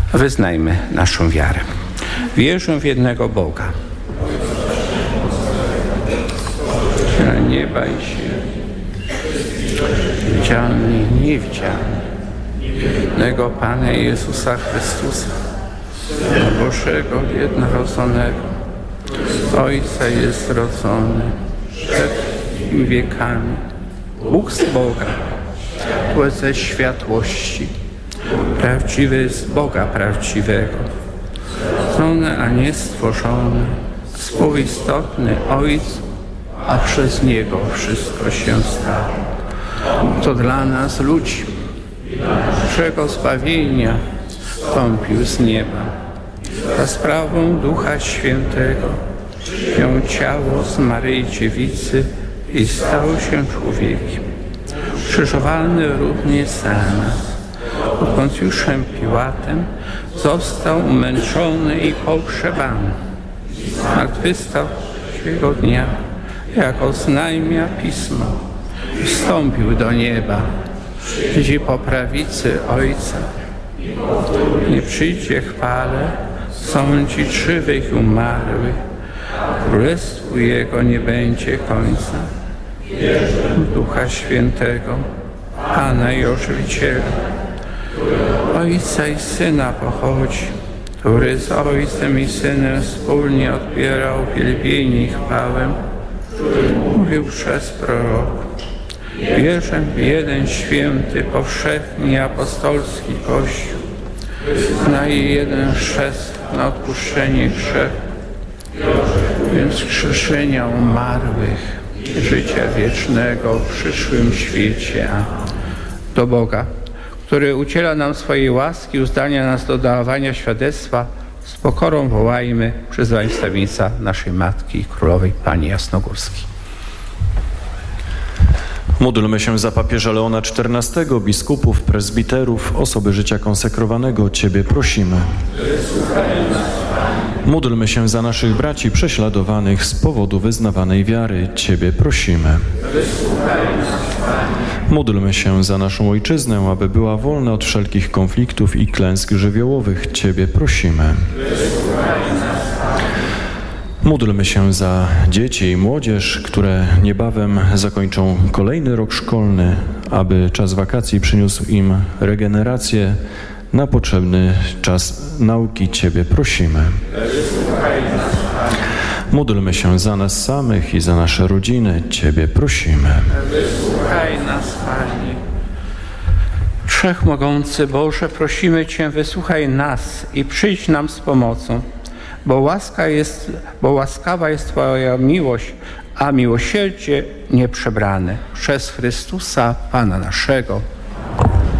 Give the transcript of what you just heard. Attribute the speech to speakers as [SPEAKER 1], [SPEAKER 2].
[SPEAKER 1] Wyznajmy naszą wiarę. Wierzę w jednego Boga, nieba i ziemi, widzialny i niewidzialny, jednego Pana Jezusa Chrystusa, Bożego jednorodzonego, Ojca jest rodzony przed wiekami, Bóg z Boga, tło ze światłości, prawdziwy z Boga prawdziwego, stworzony, a nie stworzony, współistotny Ojcu, a przez Niego wszystko się stało. To dla nas ludzi, naszego zbawienia wstąpił z nieba. Za sprawą Ducha Świętego wziął ciało z Maryi Dziewicy i stał się człowiekiem. Ukrzyżowany również za nas. Pod Poncjuszem Piłatem został umęczony i pogrzebany. Zmartwychwstał trzeciego dnia, jak oznajmia Pismo. Wstąpił do nieba, siedzi po prawicy Ojca. Nie przyjdzie chwale sądzić żywych i umarłych. Królestwu Jego nie będzie końca. W Ducha Świętego, Pana i Ożywiciela, Ojca i Syna pochodzi, który z Ojcem i Synem wspólnie odbierał wielbienie i chwałę, mówił przez proroków. Wierzę w jeden święty, powszechny i apostolski Kościół, wyznaję jeden chrzest na odpuszczenie grzechów, więc wskrzeszenia umarłych, życia wiecznego w przyszłym świecie. Do Boga, który udziela nam swojej łaski, uzdalnia nas do dawania świadectwa, z pokorą wołajmy przez Państewnica naszej Matki Królowej Pani Jasnogórskiej.
[SPEAKER 2] Módlmy się za papieża Leona XIV, biskupów, prezbiterów, osoby życia konsekrowanego. Ciebie prosimy. Módlmy się za naszych braci prześladowanych z powodu wyznawanej wiary. Ciebie prosimy. Módlmy się za naszą ojczyznę, aby była wolna od wszelkich konfliktów i klęsk żywiołowych. Ciebie prosimy. Módlmy się za dzieci i młodzież, które niebawem zakończą kolejny rok szkolny, aby czas wakacji przyniósł im regenerację na potrzebny czas nauki. Ciebie prosimy. Módlmy się za nas samych i za nasze rodziny. Ciebie prosimy.
[SPEAKER 1] Wysłuchaj nas, Panie. Wszechmogący Boże, prosimy Cię, wysłuchaj nas i przyjdź nam z pomocą, bo łaskawa jest Twoja miłość, a miłosierdzie nieprzebrane. Przez Chrystusa, Pana naszego.